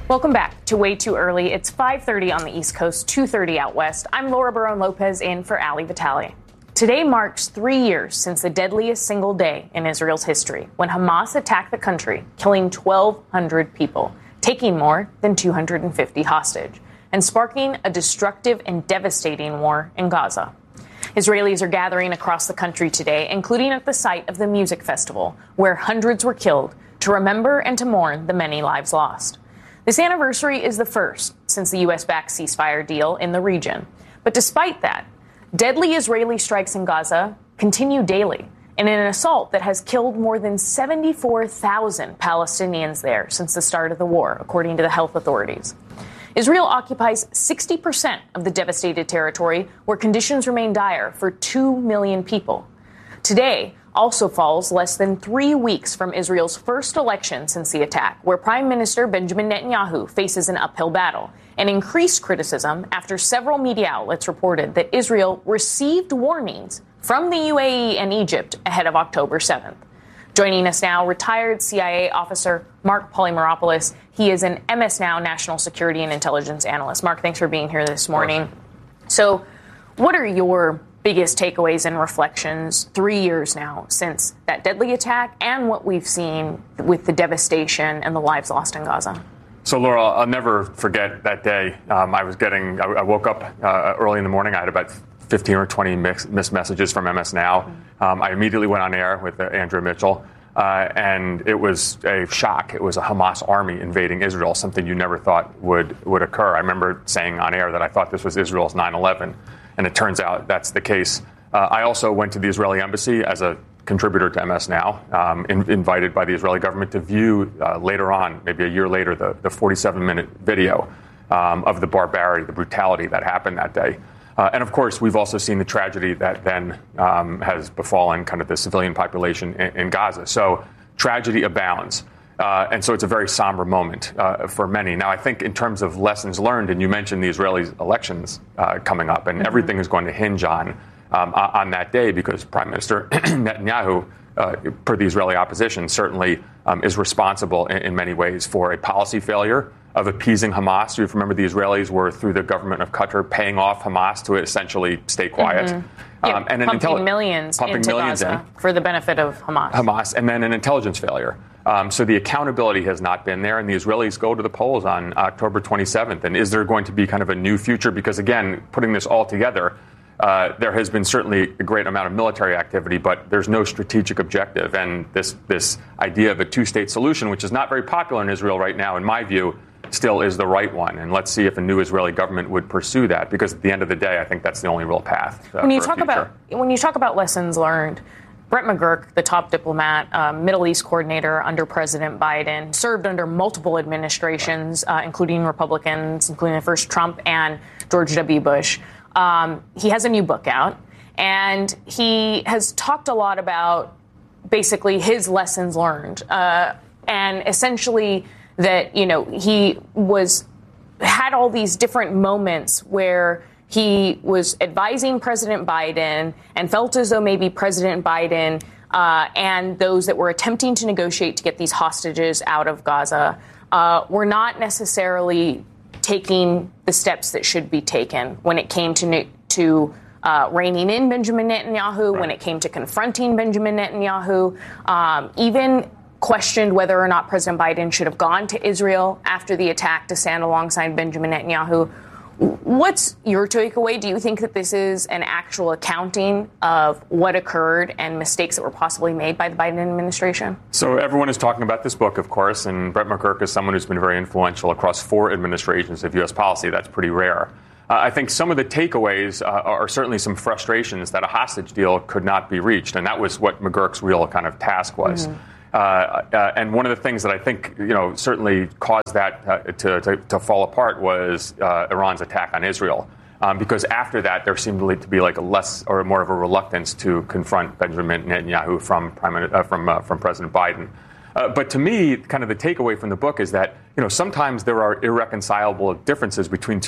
Welcome back to Way Too Early. It's 5:30 on the East Coast, 2:30 out west. I'm Laura Barone-Lopez in for Ali Vitale. Today marks 3 years since the deadliest single day in Israel's history, when Hamas attacked the country, killing 1,200 people, taking more than 250 hostage, and sparking a destructive and devastating war in Gaza. Israelis are gathering across the country today, including at the site of the music festival, where hundreds were killed, to remember and to mourn the many lives lost. This anniversary is the first since the U.S.-backed ceasefire deal in the region. But despite that, deadly Israeli strikes in Gaza continue daily in an assault that has killed more than 74,000 Palestinians there since the start of the war, according to the health authorities. Israel occupies 60% of the devastated territory, where conditions remain dire for 2 million people. Today also falls less than 3 weeks from Israel's first election since the attack, where Prime Minister Benjamin Netanyahu faces an uphill battle and increased criticism after several media outlets reported that Israel received warnings from the UAE and Egypt ahead of October 7th. Joining us now, retired CIA officer Mark Polymeropoulos. He is an MS Now national security and intelligence analyst. Mark, thanks for being here this morning. So what are your biggest takeaways and reflections 3 years now since that deadly attack and what we've seen with the devastation and the lives lost in Gaza? So, Laura, I'll never forget that day. I woke up early in the morning. I had about 15 or 20 missed messages from MS Now. I immediately went on air with Andrea Mitchell, and it was a shock. It was a Hamas army invading Israel, something you never thought would occur. I remember saying on air that I thought this was Israel's 9/11. And it turns out that's the case. I also went to the Israeli embassy as a contributor to MS Now, invited by the Israeli government to view later on, maybe a year later, the 47-minute video of the barbarity, the brutality that happened that day. And of course, we've also seen the tragedy that then has befallen kind of the civilian population in Gaza. So tragedy abounds. And so it's a very somber moment for many. Now, I think in terms of lessons learned, and you mentioned the Israeli elections coming up, and everything is going to hinge on that day, because Prime Minister Netanyahu, per the Israeli opposition, certainly is responsible in many ways for a policy failure of appeasing Hamas. You remember the Israelis were, through the government of Qatar, paying off Hamas to essentially stay quiet. And pumping millions into Gaza for the benefit of Hamas. And then an intelligence failure. So the accountability has not been there, and the Israelis go to the polls on October 27th. And is there going to be kind of a new future? Because, again, putting this all together, there has been certainly a great amount of military activity, but there's no strategic objective. And this idea of a two-state solution, which is not very popular in Israel right now, in my view, still is the right one. And let's see if a new Israeli government would pursue that, because at the end of the day, I think that's the only real path. When you talk about lessons learned, Brett McGurk, the top diplomat, Middle East coordinator under President Biden, served under multiple administrations, including Republicans, including the first Trump and George W. Bush. He has a new book out, and he has talked a lot about basically his lessons learned, and essentially that, he had all these different moments where he was advising President Biden and felt as though maybe President Biden and those that were attempting to negotiate to get these hostages out of Gaza were not necessarily taking the steps that should be taken when it came to reining in Benjamin Netanyahu, when it came to confronting Benjamin Netanyahu, even questioned whether or not President Biden should have gone to Israel after the attack to stand alongside Benjamin Netanyahu. What's your takeaway? Do you think that this is an actual accounting of what occurred and mistakes that were possibly made by the Biden administration? So everyone is talking about this book, of course, and Brett McGurk is someone who's been very influential across 4 administrations of U.S. policy. That's pretty rare. I think some of the takeaways are certainly some frustrations that a hostage deal could not be reached, and that was what McGurk's real kind of task was. And one of the things that I think, certainly caused that to fall apart was Iran's attack on Israel. Because after that, there seemed to be like a less or more of a reluctance to confront Benjamin Netanyahu from President Biden. But to me, kind of the takeaway from the book is that, sometimes there are irreconcilable differences between